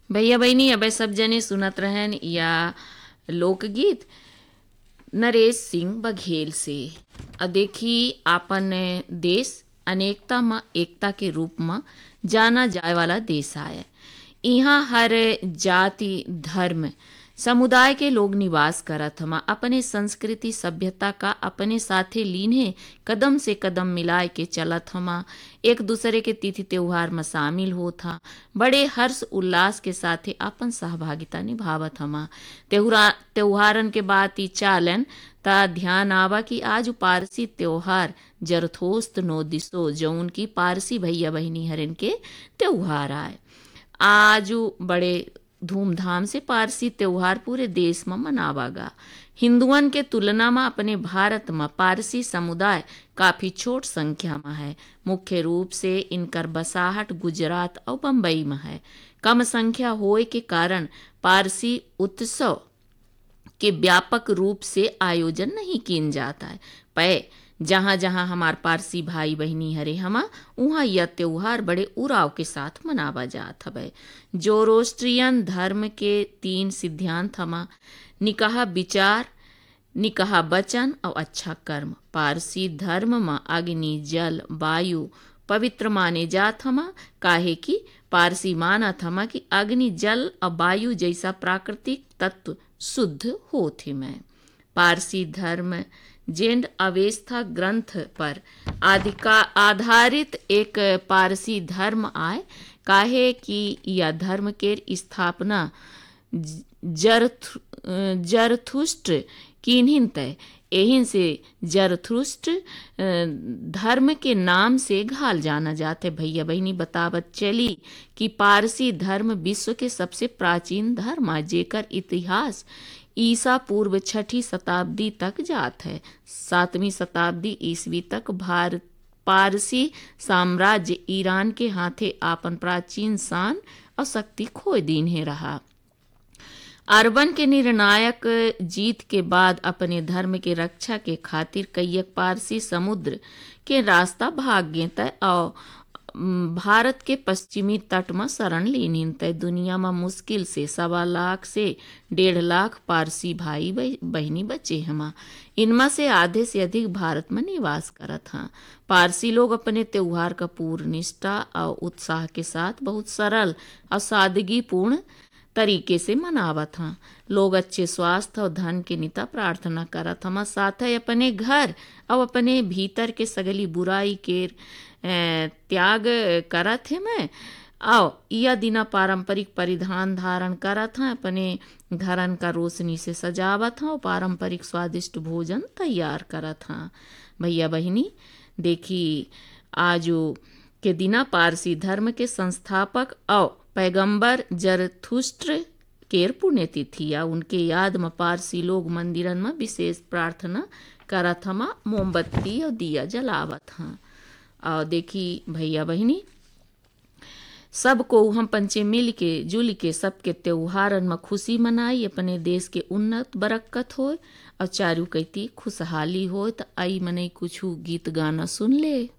भैया बहनी अब सब जने सुनत रहन या लोकगीत नरेश सिंह बघेल से। देखी आपन देश अनेकता में एकता के रूप में जाना जाए वाला देश आए। यहाँ हर जाति धर्म समुदाय के लोग निवास करत हमा। अपने संस्कृति सभ्यता का अपने साथे लीने कदम से कदम मिलाए के चलत हमा। एक दूसरे के तिथि त्योहार में शामिल होत हा। बड़े हर्ष उल्लास के साथे अपन सहभागिता निभावत हमा। त्योहारन के बात ही चालन ता ध्यान आवा कि आज पारसी त्योहार जरथोस्त नो दिसो जौन की पारसी भैया बहनी हरन के त्योहार आए। आज बड़े धूमधाम से पारसी त्योहार पूरे देश में मनावागा। हिंदुओं के तुलना में अपने भारत में पारसी समुदाय काफी छोट संख्या में है। मुख्य रूप से इनकर बसाहट गुजरात और बम्बई में है। कम संख्या होए के कारण पारसी उत्सव के व्यापक रूप से आयोजन नहीं किन जाता है। पै जहाँ जहाँ हमार पारसी भाई बहनी हरे हमा वहाँ यह त्योहार उड़े उराव के साथ मनावा जात हवे। जोरोस्ट्रियन धर्म के 3 सिद्धांत हमा निकाह विचार, निकाह वचन और अच्छा कर्म। पारसी धर्म में अग्नि जल वायु पवित्र माने जात हमा। काहे कि पारसी मानत हमा कि अग्नि जल और वायु जैसा प्राकृतिक तत्व शुद्ध होते में। पारसी धर्म जेंड अवेस्था ग्रंथ पर आधारित एक पारसी धर्म आए। काहे कि यह धर्म के स्थापना जरथुष्ट किन्हिन तय। एहिन से जरथुष्ट धर्म के नाम से घाल जाना जाते। भैया बहनी बतावत चली कि पारसी धर्म विश्व के सबसे प्राचीन धर्म है जेकर इतिहास ईसा पूर्व 6ठी शताब्दी तक जात है। 7वीं शताब्दी ईस्वी तक पारसी साम्राज्य ईरान के हाथे आपन प्राचीन शान और शक्ति खो दीन्हे रहा। अरबन के निर्णायक जीत के बाद अपने धर्म के रक्षा के खातिर कईयक पारसी समुद्र के रास्ता भाग गए तय और भारत के पश्चिमी तट में शरण लेनिन तय। दुनिया में मुश्किल से 1.25 लाख से 1.5 लाख पारसी भाई बहनी बचे हमा। इनमें से आधे से अधिक भारत में निवास करत हैं। पारसी लोग अपने त्योहार का पूर्ण निष्ठा और उत्साह के साथ बहुत सरल और सादगीपूर्ण तरीके से मनावत हैं। लोग अच्छे स्वास्थ्य और धन के निता प्रार्थना करत हमा। साथ ही अपने घर और अपने भीतर के सगली बुराई के त्याग करत है मैं आओ यह दिना पारंपरिक परिधान धारण करत हैं। अपने घरन का रोशनी से सजावत हैं और पारंपरिक स्वादिष्ट भोजन तैयार करत हैं। भैया बहनी देखी आज के दिना पारसी धर्म के संस्थापक और पैगंबर जरथुस्त्र केर पुण्यतिथि या उनके याद में पारसी लोग मंदिरन में विशेष प्रार्थना करत हमा, मोमबत्ती और दिया जलावत हैं। और देखी भैया बहनी सबको हम पंचे मिल के जुल के सबके त्योहारन में खुशी मनाई। अपने देश के उन्नत बरकत हो और चारू कैती खुशहाली हो। तो आई मने कुछ गीत गाना सुन ले।